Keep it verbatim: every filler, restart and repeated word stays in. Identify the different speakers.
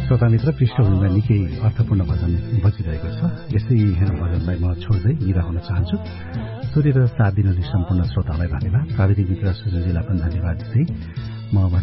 Speaker 1: श्रोता मित्र, पृष्ठभूमिमा निकै अर्थपूर्ण भजन बजिरहेको छ। यसै भजनलाई म छोड्दै बिदा हुन चाहन्छु। सूर्य र साथ दिनुहुने सम्पूर्ण श्रोतालाई धन्यवाद। प्राविधिक मित्र सुजनजीलाई पनि धन्यवाद दिँदै म